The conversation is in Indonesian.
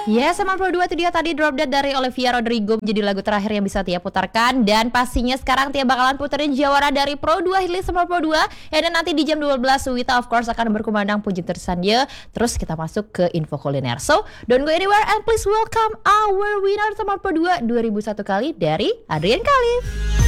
Yes, sama Pro 2 itu dia tadi Drop Dead dari Olivia Rodrigo menjadi lagu terakhir yang bisa Tia putarkan. Dan pastinya sekarang Tia bakalan puterin Jawara dari Pro 2, hitlist sama Pro 2. Dan nanti di jam 12 Wita of course akan berkumandang puji tersan dia. Terus kita masuk ke info kuliner. So, don't go anywhere and please welcome our winner sama Pro 2 2001 kali dari Adrian Khalif.